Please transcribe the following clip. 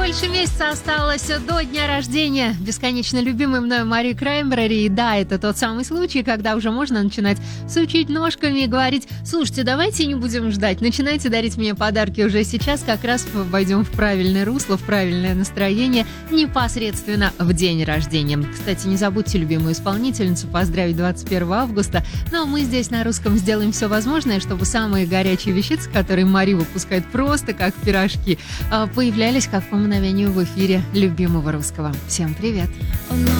больше месяца осталось до дня рождения бесконечно любимой мной Мари Краймбрери. И да, это тот самый случай, когда уже можно начинать сучить ножками и говорить: слушайте, давайте не будем ждать, начинайте дарить мне подарки уже сейчас, как раз войдем в правильное русло, в правильное настроение непосредственно в день рождения. Кстати, не забудьте любимую исполнительницу поздравить 21 августа. Ну а мы здесь на русском сделаем все возможное, чтобы самые горячие вещицы, которые Мари выпускает просто как пирожки, появлялись как по мгновению в эфире любимого русского. Всем привет!